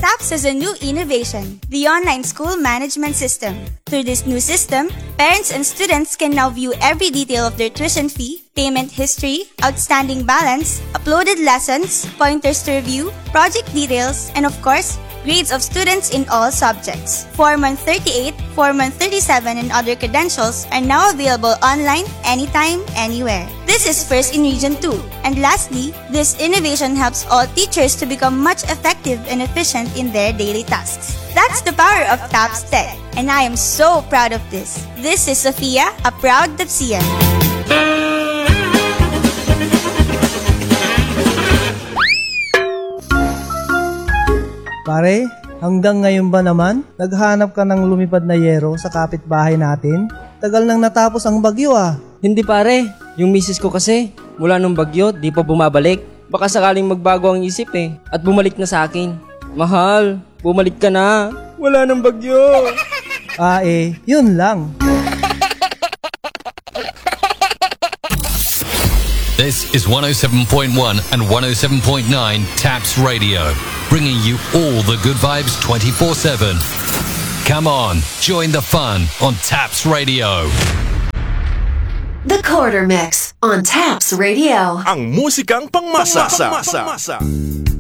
TAPS has a new innovation, the Online School Management System. Through this new system, parents and students can now view every detail of their tuition fee, payment history, outstanding balance, uploaded lessons, pointers to review, project details, and of course, grades of students in all subjects. Form 38, Form 37, and other credentials are now available online, anytime, anywhere. This is first in Region 2. And lastly, this innovation helps all teachers to become much effective and efficient in their daily tasks. That's the power of TAPS Tech, and I am so proud of this. This is Sophia, a proud Tapsian. Pare, hanggang ngayon ba naman, naghanap ka ng lumipad na yero sa kapitbahay natin? Tagal nang natapos ang bagyo ah. Hindi pare, yung misis ko kasi, mula nung bagyo, di pa bumabalik. Baka sakaling magbago ang isip at bumalik na sa akin. Mahal, bumalik ka na. Wala nang bagyo. Yun lang. This is 107.1 and 107.9 TAPS Radio, bringing you all the good vibes 24/7. Come on, join the fun on TAPS Radio. The Quarter Mix on TAPS Radio. Ang musikang pangmasa.